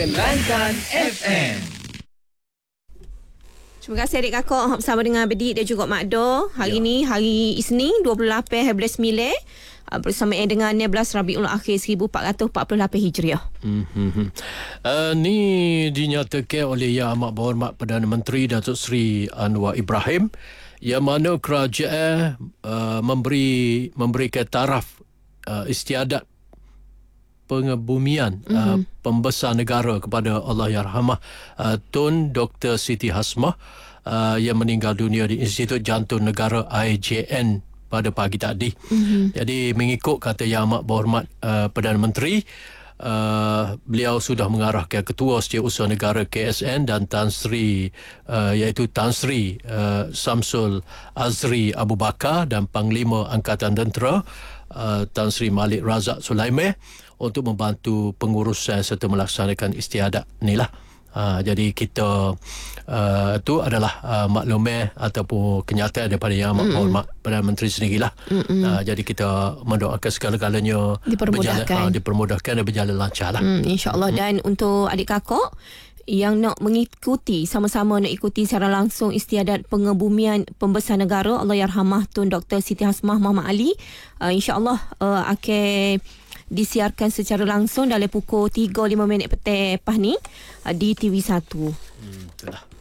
Kelantan FM. Terima kasih adik kakak bersama dengan Bedik dan juga Mak Do. Hari ni hari Isnin 28 bulan 9 bersama dengan 16 Rabiul Akhir 1448 Hijriah. Ni dinyatakan oleh Yang Amat Berhormat Perdana Menteri Datuk Seri Anwar Ibrahim, yang mana kerajaan memberikan taraf istiadat pengebumian pembesar negara kepada Allahyarhamah Tun Dr. Siti Hasmah yang meninggal dunia di Institut Jantung Negara IJN pada pagi tadi. Jadi mengikut kata Yang Amat Berhormat Perdana Menteri, beliau sudah mengarahkan Ketua Setiausaha Negara KSN dan Tan Sri iaitu Tan Sri Samsul Azri Abu Bakar dan Panglima Angkatan Tentera Tan Sri Malik Razak Sulaiman untuk membantu pengurusan serta melaksanakan istiadat inilah. Jadi kita itu adalah maklumat ataupun kenyataan daripada Yang Amat Berhormat Perdana Menteri sendirilah. Jadi kita mendoakan segala-galanya dipermudahkan dan berjalan lancar lah. InsyaAllah. Dan untuk adik kakak yang nak mengikuti, sama-sama nak ikuti secara langsung istiadat pengebumian pembesar negara Allahyarhamah Tun Dr. Siti Hasmah Muhammad Ali, InsyaAllah akan disiarkan secara langsung dalam pukul 3.05 petang lepas ni di TV1. Itulah.